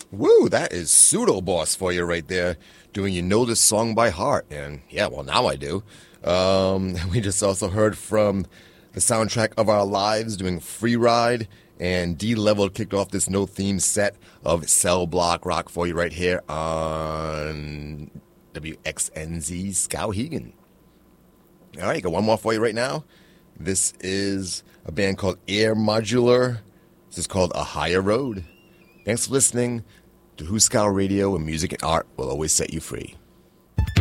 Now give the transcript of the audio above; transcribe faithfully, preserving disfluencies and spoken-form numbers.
Woo, that is Pseudo Boss for you right there, doing You Know This Song by Heart. And yeah, well, now I do. Um, we just also heard from the soundtrack of our lives doing Free Ride, and D-Level kicked off this no theme set of Cell Block Rock for you right here on W X N Z Skowhegan. All right, got one more for you right now. This is a band called Air Modular. This is called A Higher Road. Thanks for listening to Huskow Radio, and music and art will always set you free.